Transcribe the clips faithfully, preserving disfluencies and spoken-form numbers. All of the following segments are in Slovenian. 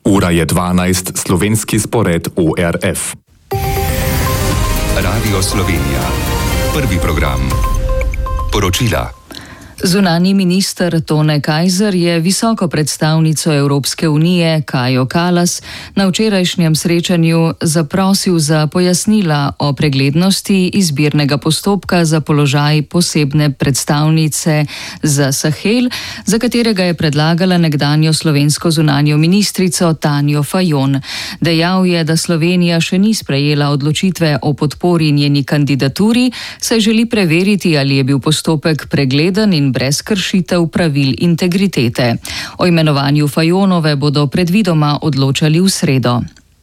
Ura je dvanajst, slovenski spored O R F. Radio Slovenija. Prvi program. Poročila. Zunanji minister Tone Kajzer je visoko predstavnico Evropske unije Kajo Kallas na včerajšnjem srečanju zaprosil za pojasnila o preglednosti izbirnega postopka za položaj posebne predstavnice za Sahel, za katerega je predlagala nekdanjo slovensko zunanjo ministrico Tanjo Fajon. Dejal je, da Slovenija še ni sprejela odločitve o podpori njeni kandidaturi, saj želi preveriti, ali je bil postopek pregleden in brez kršitev pravil integritete. O imenovanju Fajonove bodo predvidoma odločali v sredo.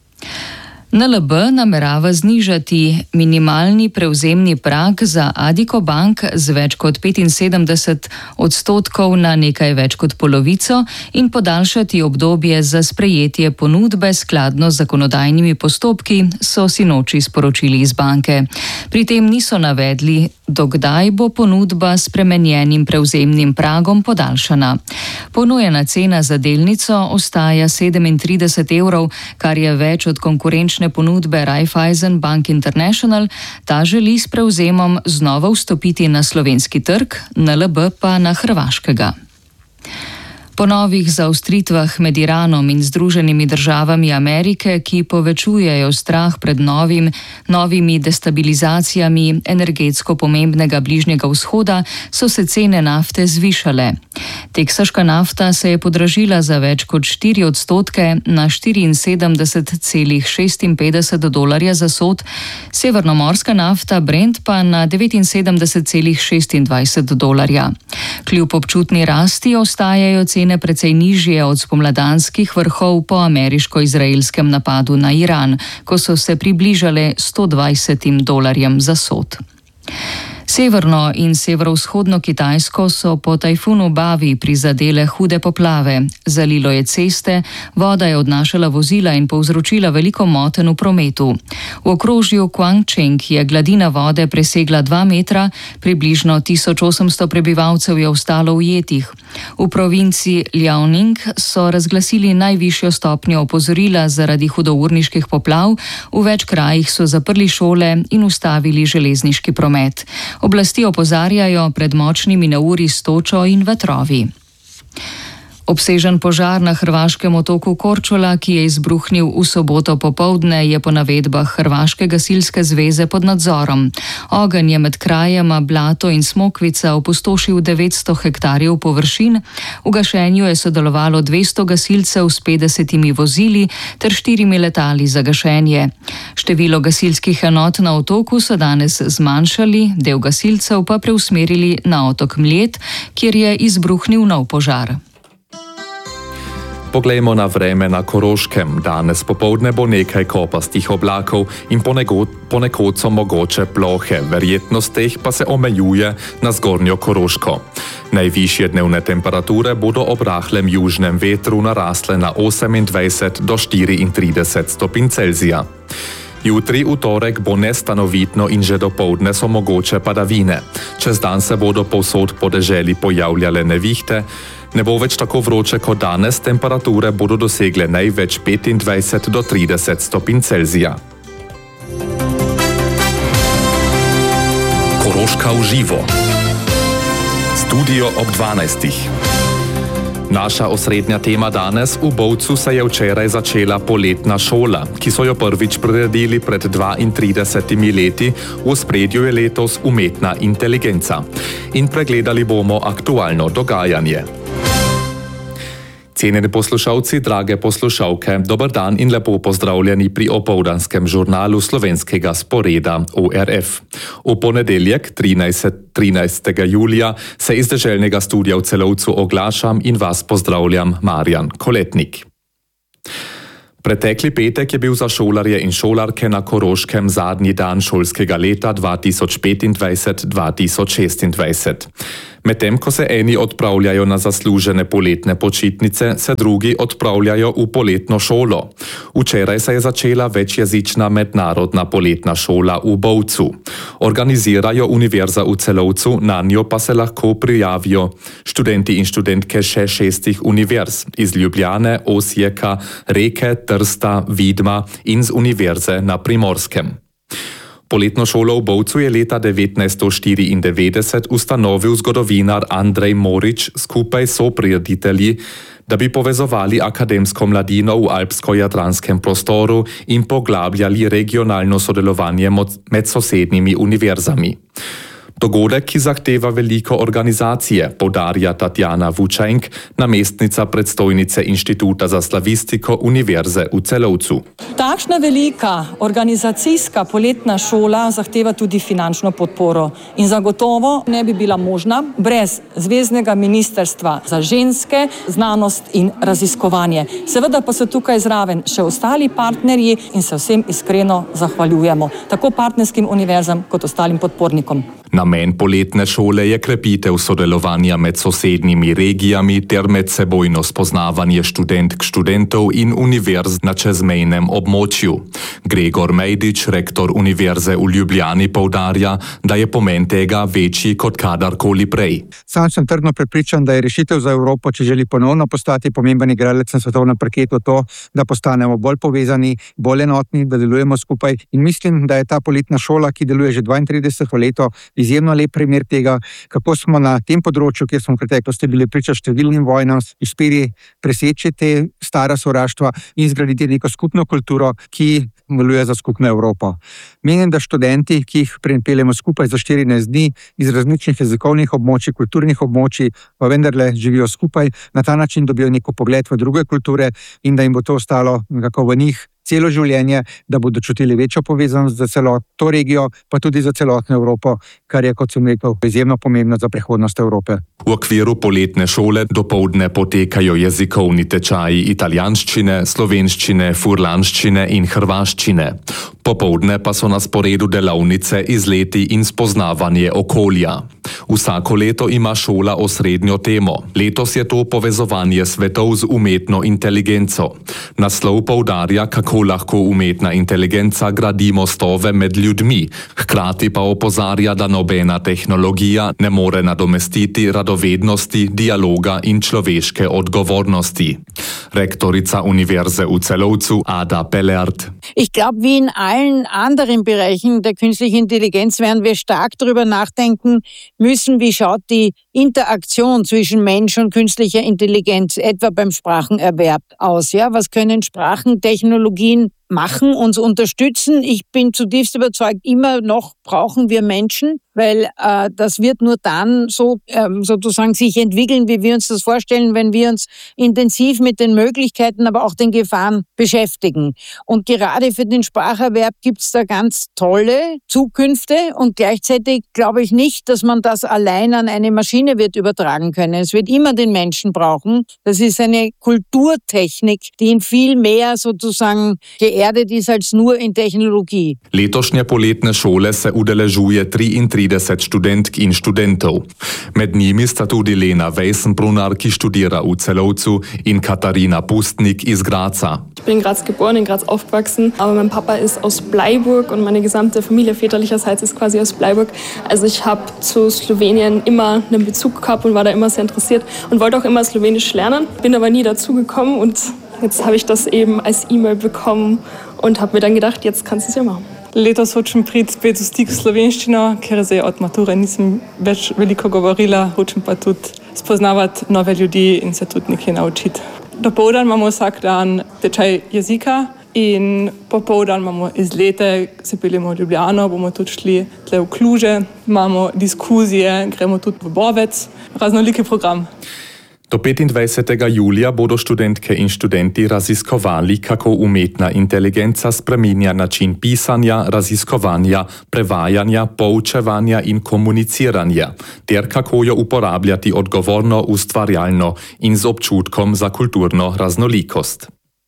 N L B namerava znižati minimalni prevzemni prag za Addiko Bank z več kot petinsedemdeset odstotkov na nekaj več kot polovico in podaljšati obdobje za sprejetje ponudbe skladno z zakonodajnimi postopki, so sinoči sporočili iz banke. Pri tem niso navedli, dokdaj bo ponudba s spremenjenim prevzemnim pragom podaljšana. Ponujena cena za delnico ostaja sedemintrideset evrov, kar je več od konkurenčne ponudbe Raiffeisen Bank International. Ta želi s prevzemom znova vstopiti na slovenski trg, N L B pa na hrvaškega. Po novih zaostritvah med Iranom in Združenimi državami Amerike, ki povečujejo strah pred novim, novimi destabilizacijami energetsko pomembnega Bližnjega vzhoda, so se cene nafte zvišale. Teksaška nafta se je podražila za več kot štiri odstotke na štiriinsedemdeset celih šestinpetdeset dolarja za sod, severnomorska nafta Brent pa na devetinsedemdeset celih šestindvajset dolarja. Kljub občutni rasti ostajajo cene precej nižje od spomladanskih vrhov po ameriško-izraelskem napadu na Iran, ko so se približale sto dvajsetim dolarjem za sod. Severno in severovzhodno Kitajsko so po tajfunu Bavi prizadele hude poplave. Zalilo je ceste, voda je odnašala vozila in povzročila veliko motenj v prometu. V okrožju Guangcheng je gladina vode presegla dva metra, približno tisoč osemsto prebivalcev je ostalo ujetih. V provinci Liaoning so razglasili najvišjo stopnjo opozorila zaradi hudourniških poplav, v več krajih so zaprli šole in ustavili železniški promet. Oblasti opozarjajo pred močnimi neuri s točo in vetrovi. Obsežen požar na hrvaškem otoku Korčula, ki je izbruhnil v soboto popoldne, je po navedbah Hrvaške gasilske zveze pod nadzorom. Ogenj je med krajema Blato in Smokvica opustošil devetsto hektarjev površin. V gašenju je sodelovalo dvesto gasilcev s petdesetimi vozili ter štirimi letali za gašenje. Število gasilskih enot na otoku so danes zmanjšali, del gasilcev pa preusmerili na otok Mljet, kjer je izbruhnil nov požar. Poglejmo na vreme na Koroškem. Danes popoldne bo nekaj kopastih oblakov in ponekod, ponekod so mogoče plohe, verjetnost teh pa se omejuje na zgornjo Koroško. Najvišje dnevne temperature bodo ob rahlem južnem vetru narasle na osemindvajset do štiriintrideset stopinj Celzija. Jutri v torek bo nestanovitno in že dopoldne so mogoče padavine. Čez dan se bodo povsod po deželi pojavljale nevihte. Ne bo več tako vroče kot danes, temperature bodo dosegle največ petindvajset do trideset stopinj Celzija. Koroška v živo. Studio ob dvanajstih. Naša osrednja tema danes: v Bovcu se je včeraj začela poletna šola, ki so jo prvič priredili pred dvaintridesetimi leti. V ospredju je letos umetna inteligenca. In pregledali bomo aktualno dogajanje. Cenjeni poslušalci, drage poslušalke, dober dan in lepo pozdravljeni pri opoldanskem žurnalu slovenskega sporeda O R F. V ponedeljek, trinajstega julija, se iz deželnega studia v Celovcu oglašam in vas pozdravljam, Marjan Koletnik. Pretekli petek je bil za šolarje in šolarke na Koroškem zadnji dan šolskega leta dva tisoč petindvajset dva tisoč šestindvajset. Medtem ko se eni odpravljajo na zaslužene poletne počitnice, se drugi odpravljajo v poletno šolo. Včeraj se je začela večjezična mednarodna poletna šola v Bovcu. Organizirajo Univerza v Celovcu, na njo pa se lahko prijavijo študenti in študentke še šestih univerz iz Ljubljane, Osijeka, Reke, Trsta, Vidma in z Univerze na Primorskem. Poletno šolo v Bovcu je leta devetnajststo štiriindevetdeset ustanovil zgodovinar Andrej Morič skupaj s soprireditelji, da bi povezovali akademsko mladino v alpsko-jadranskem prostoru in poglabljali regionalno sodelovanje med sosednjimi univerzami. Dogodek, ki zahteva veliko organizacije, poudarja Tatjana Vučenk, namestnica predstojnice Inštituta za slavistiko Univerze v Celovcu. Takšna velika organizacijska poletna šola zahteva tudi finančno podporo in zagotovo ne bi bila možna brez Zveznega ministrstva za ženske, znanost in raziskovanje. Seveda pa so tukaj zraven še ostali partnerji in se vsem iskreno zahvaljujemo, tako partnerskim univerzam kot ostalim podpornikom. Namen poletne šole je krepitev sodelovanja med sosednjimi regijami ter medsebojno spoznavanje študentk, študentov in univerz na čezmejnem območju. Gregor Mejdič, rektor Univerze v Ljubljani, poudarja, da je pomen tega večji kot kadarkoli prej. Sam sem trdno prepričan, da je rešitev za Evropo, če želi ponovno postati pomemben igralec na svetovnem parketu, to, da postanemo bolj povezani, bolj enotni, da delujemo skupaj. In mislim, da je ta poletna šola, ki deluje že dvaintrideseto leto, izjemno lep primer tega, kako smo na tem področju, kjer smo v preteklosti bili priča številnim vojnam, uspeli preseči te stara sovraštva in zgraditi neko skupno kulturo, ki deluje za skupno Evropo. Menim, da študenti, ki jih pripeljemo skupaj za štirinajst dni iz različnih jezikovnih območij, kulturnih območij, pa vendarle živijo skupaj, na ta način dobijo neko pogled v druge kulture in da jim bo to ostalo nekako v njih celo življenje, da bodo čutili večjo povezanost za celotno to regijo, pa tudi za celotno Evropo, kar je, kot sem rekel, izjemno pomembno za prihodnost Evrope. V okviru poletne šole dopoldne potekajo jezikovni tečaji italijanščine, slovenščine, furlanščine in hrvaščine. Popoldne pa so na sporedu delavnice, izleti in spoznavanje okolja. Vsako leto ima šola osrednjo temo. Letos je to povezovanje svetov z umetno inteligenco. Naslov poudarja, kako lahko umetna inteligenca gradi mostove med ljudmi, hkrati pa opozarja, da nobena tehnologija ne more nadomestiti radovednosti, dialoga in človeške odgovornosti. Rektorica Univerze v Celovcu Ada Pellert. Ich glaube, wie in allen anderen Bereichen der künstlichen Intelligenz werden wir stark darüber nachdenken müssen, wie schaut die Interaktion zwischen Mensch und künstlicher Intelligenz, etwa beim Sprachenerwerb, aus. Ja? Was können Sprachentechnologien machen, uns unterstützen? Ich bin zutiefst überzeugt, immer noch brauchen wir Menschen, weil äh, das wird nur dann so ähm, sozusagen sich entwickeln, wie wir uns das vorstellen, wenn wir uns intensiv mit den Möglichkeiten, aber auch den Gefahren beschäftigen. Und gerade für den Spracherwerb gibt es da ganz tolle Zukünfte und gleichzeitig glaube ich nicht, dass man das allein an eine Maschine wird übertragen können. Es wird immer den Menschen brauchen. Das ist eine Kulturtechnik, die in viel mehr sozusagen geerdet ist als nur in Tehnologiji. Letošnje poletne šole se udeležuje triintrideset študentk in študentov. Med njimi sta tudi Lena Weisenbrunner, ki študira v Celovcu, in Katharina Pustnik iz Graza. Ich bin in Graz geboren, in Graz aufgewachsen, aber mein Papa ist aus Bleiburg und meine gesamte Familie väterlicherseits ist quasi aus Bleiburg. Also ich habe zu Slowenien immer einen Bezug gehabt und war da immer sehr interessiert und wollte auch immer Slowenisch lernen, bin aber nie dazu gekommen und jetzt habe ich das eben als E-Mail bekommen und habe mir dann gedacht, jetzt kannst du es ja machen. Letos hočem priti spet v stik s slovenščino, ker zdaj od mature nisem več veliko govorila, hočem pa tudi spoznavati nove ljudi in se tudi nekaj naučiti. Dopoldan imamo vsak dan tečaj jezika in popoldan imamo izlete, se peljemo v Ljubljano, bomo tudi šli tle v Kluže, imamo diskuzije, gremo tudi v Bovec, raznoliki program. Do petindvajsetega julija bodo študentke in študenti raziskovali, kako umetna inteligenca spreminja način pisanja, raziskovanja, prevajanja, poučevanja in komuniciranja, ter kako jo uporabljati odgovorno, ustvarjalno in z občutkom za kulturno raznolikost.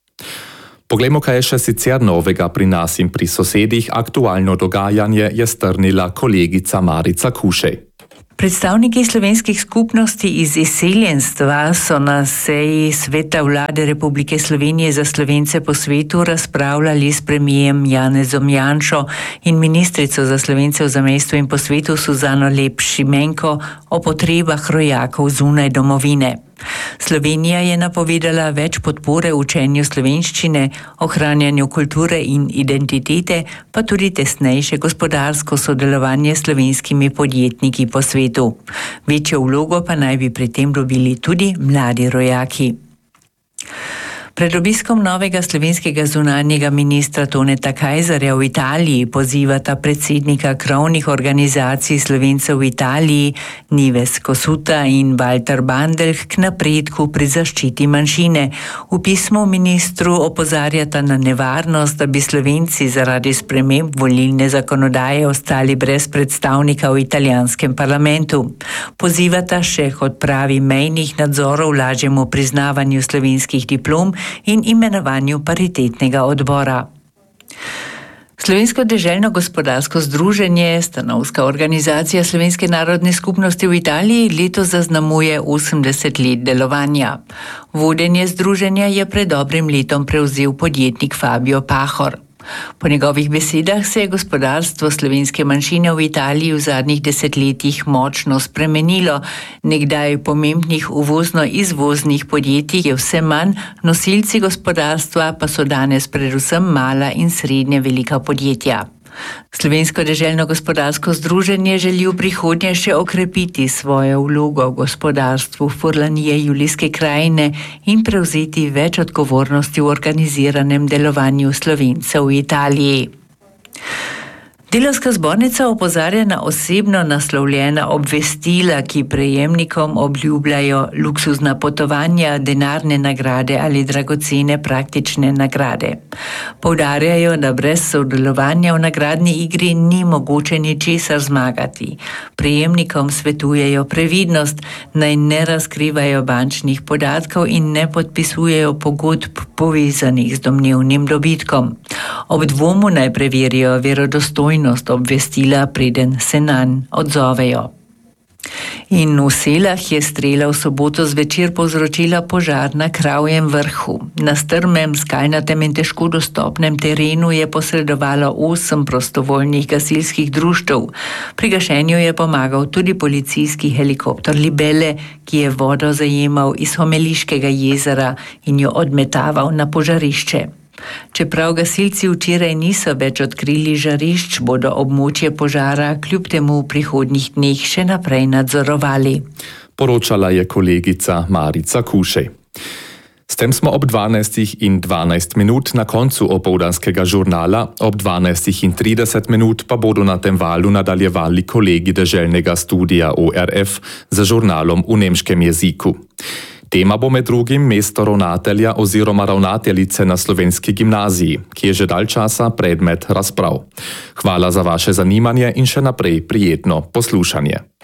Poglejmo, kaj je še sicer novega pri nas in pri sosedih. Aktualno dogajanje je strnila kolegica Marica Kušej. Predstavniki slovenskih skupnosti iz izseljenstva so na seji Sveta vlade Republike Slovenije za Slovence po svetu razpravljali s premijem Janezom Janšo in ministrico za Slovence v zamejstvu in po svetu Suzano Lep Šimenko o potrebah rojakov zunaj domovine. Slovenija je napovedala več podpore učenju slovenščine, ohranjanju kulture in identitete, pa tudi tesnejše gospodarsko sodelovanje s slovenskimi podjetniki po svetu. Večjo vlogo pa naj bi pri tem dobili tudi mladi rojaki. Pred obiskom novega slovenskega zunanjega ministra Toneta Kajzerja v Italiji pozivata predsednika krovnih organizacij Slovencev v Italiji Nives Kosuta in Walter Bandelh k napredku pri zaščiti manjšine. V pismu ministru opozarjata na nevarnost, da bi Slovenci zaradi sprememb volilne zakonodaje ostali brez predstavnika v italijanskem parlamentu. Pozivata še k odpravi mejnih nadzorov, lažjemu priznavanju slovenskih diplom in imenovanju paritetnega odbora. Slovensko deželno gospodarsko združenje, stanovska organizacija Slovenske narodne skupnosti v Italiji, letos zaznamuje osemdeset let delovanja. Vodenje združenja je pred dobrim letom prevzel podjetnik Fabio Pahor. Po njegovih besedah se je gospodarstvo slovenske manjšine v Italiji v zadnjih desetletjih močno spremenilo. Nekdaj pomembnih uvozno-izvoznih podjetij je vse manj, nosilci gospodarstva pa so danes predvsem mala in srednje velika podjetja. Slovensko deželno gospodarsko združenje želi v prihodnje še okrepiti svojo vlogo v gospodarstvu Furlanije Julijske krajine in prevzeti več odgovornosti v organiziranem delovanju Slovencev v Italiji. Delavska zbornica opozarja na osebno naslovljena obvestila, ki prejemnikom obljubljajo luksuzna potovanja, denarne nagrade ali dragocene praktične nagrade. Poudarjajo, da brez sodelovanja v nagradni igri ni mogoče ničesar zmagati. Prejemnikom svetujejo previdnost, naj ne razkrivajo bančnih podatkov in ne podpisujejo pogodb povezanih z domnevnim dobitkom. Ob dvomu naj preverijo verodostojnost obvestila, preden se nanj odzovejo. In v Selah je strela v soboto zvečer povzročila požar na Kravjem vrhu. Na strmem, skalnatem in težko dostopnem terenu je posredovalo osem prostovoljnih gasilskih društev. Pri gašenju je pomagal tudi policijski helikopter Libelle, ki je vodo zajemal iz Homeliškega jezera in jo odmetaval na požarišče. Čeprav gasilci včeraj niso več odkrili žarišč, bodo območje požara kljub temu v prihodnjih dneh še naprej nadzorovali. Poročala je kolegica Marica Kušej. S tem smo ob dvanajstih in dvanajst minut na koncu opoldanskega žurnala, ob dvanajstih in trideset minut pa bodo na tem valu nadaljevali kolegi deželnega studija O R F za žurnalom v nemškem jeziku. Tema bo med drugim mesto ravnatelja oziroma ravnateljice na slovenski gimnaziji, ki je že dalj časa predmet razprav. Hvala za vaše zanimanje in še naprej prijetno poslušanje.